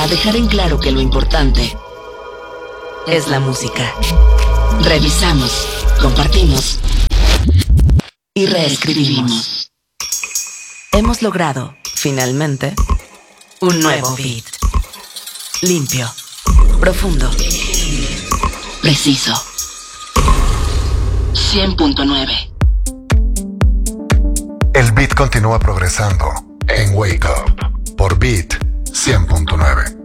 dejar en claro que lo importante es la música. Revisamos, compartimos y reescribimos. Hemos logrado, finalmente, un nuevo beat. Limpio, profundo, preciso. 100.9. El beat continúa progresando en Wake Up por Beat 100.9.